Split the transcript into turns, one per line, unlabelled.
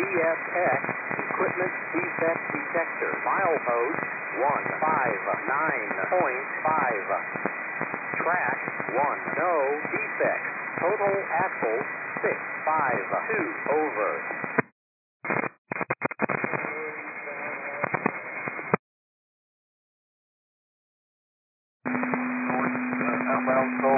ESX Equipment Defect Detector. Milepost 159.5. Track 1. No defects. Total axle 652. Over.
Well, so